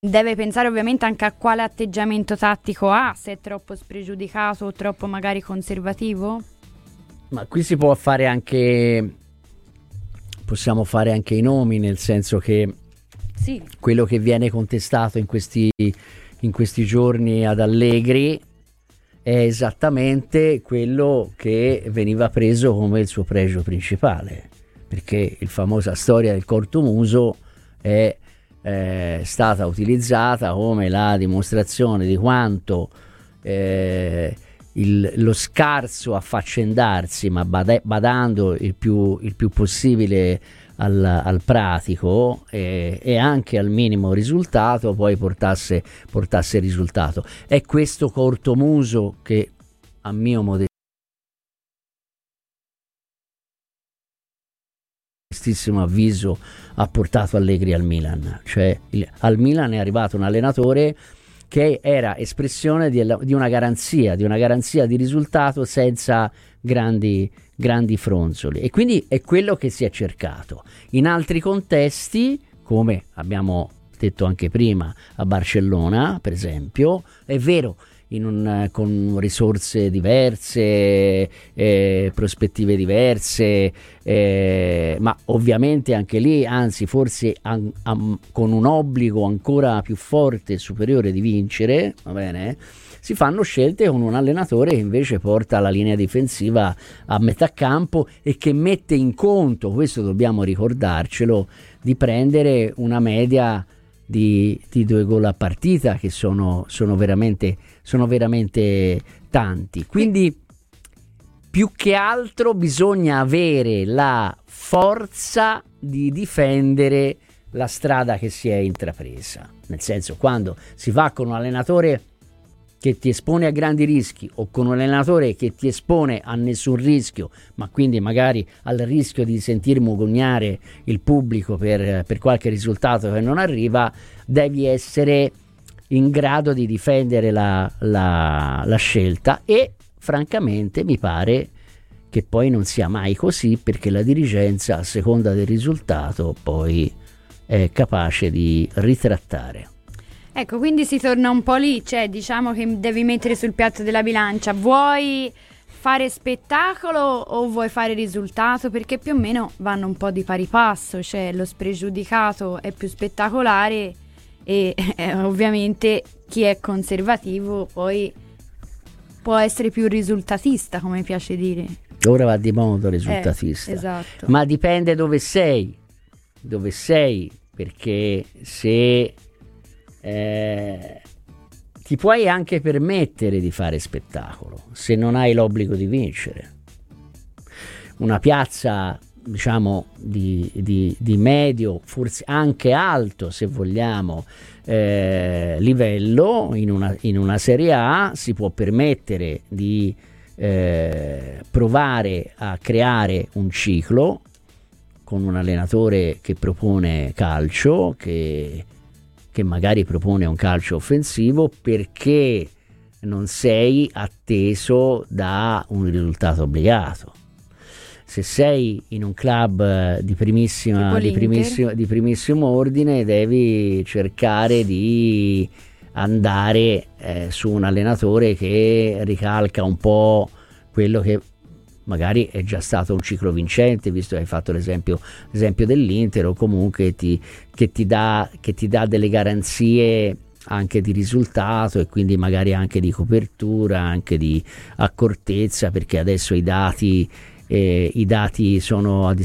deve pensare ovviamente anche a quale atteggiamento tattico ha, se è troppo spregiudicato o troppo magari conservativo? Ma qui si può fare anche, possiamo fare anche i nomi, nel senso che Sì. quello che viene contestato in questi giorni ad Allegri è esattamente quello che veniva preso come il suo pregio principale, perché la famosa storia del cortomuso è stata utilizzata come la dimostrazione di quanto lo scarso affaccendarsi, ma badando il più possibile al pratico e anche al minimo risultato, poi portasse risultato. È questo cortomuso che, a mio modestissimo avviso, ha portato Allegri al Milan. Cioè al Milan è arrivato un allenatore che era espressione di una garanzia di risultato senza grandi fronzoli, e quindi è quello che si è cercato. In altri contesti, come abbiamo detto anche prima a Barcellona per esempio, è vero, con risorse diverse, prospettive diverse, ma ovviamente anche lì, anzi forse con un obbligo ancora più forte e superiore di vincere, va bene? Si fanno scelte con un allenatore che invece porta la linea difensiva a metà campo e che mette in conto, questo dobbiamo ricordarcelo, di prendere una media di 2 gol a partita, che sono veramente tanti. Quindi più che altro bisogna avere la forza di difendere la strada che si è intrapresa, nel senso, quando si va con un allenatore che ti espone a grandi rischi o con un allenatore che ti espone a nessun rischio, ma quindi magari al rischio di sentir mugugnare il pubblico per qualche risultato che non arriva, devi essere in grado di difendere la scelta, e francamente mi pare che poi non sia mai così, perché la dirigenza, a seconda del risultato, poi è capace di ritrattare. Ecco, quindi si torna un po' lì, cioè diciamo che devi mettere sul piatto della bilancia: vuoi fare spettacolo o vuoi fare risultato? Perché più o meno vanno un po' di pari passo, cioè lo spregiudicato è più spettacolare e ovviamente chi è conservativo poi può essere più risultatista, come piace dire. Ora va di modo risultatista, esatto. Ma dipende dove sei, perché se ti puoi anche permettere di fare spettacolo se non hai l'obbligo di vincere. Una piazza, diciamo, di medio, forse anche alto se vogliamo, livello in una Serie A si può permettere di provare a creare un ciclo con un allenatore che propone calcio, che magari propone un calcio offensivo, perché non sei atteso da un risultato obbligato. Se sei in un club di primissimo ordine, devi cercare di andare su un allenatore che ricalca un po' quello che magari è già stato un ciclo vincente, visto che hai fatto l'esempio dell'Inter, o comunque che ti dà delle garanzie anche di risultato, e quindi magari anche di copertura, anche di accortezza, perché adesso i dati sono a